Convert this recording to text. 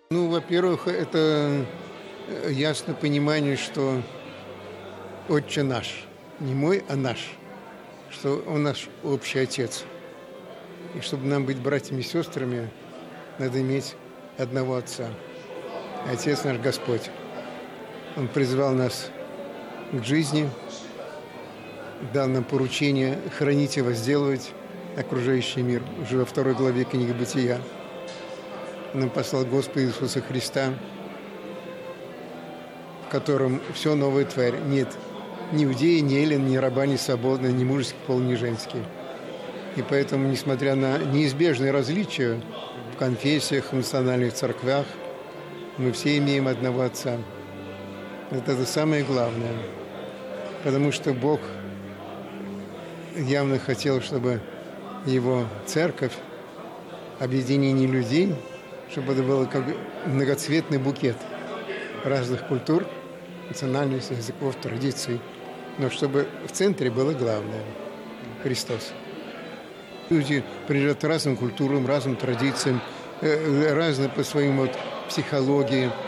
Ну, во-первых, это ясно понимание, что Отче наш, не мой, а наш, что Он наш общий Отец. И чтобы нам быть братьями и сестрами, надо иметь одного Отца. Отец наш Господь. Он призвал нас к жизни, дал нам поручение хранить и возделывать окружающий мир. Уже во 2 главе книги Бытия. Нам послал Господа Иисуса Христа, в котором все новое тварь. Нет ни иудеи, ни эллин, ни раба, ни свободный, ни мужеский пол, ни женский. И поэтому, несмотря на неизбежные различия в конфессиях, в национальных церквях, мы все имеем одного Отца. Это самое главное. Потому что Бог явно хотел, чтобы Его церковь, объединение людей, чтобы это было как многоцветный букет разных культур, национальностей, языков, традиций, но чтобы в центре было главное – Христос. Люди принадлежат разным культурам, разным традициям, разные по своим психологии,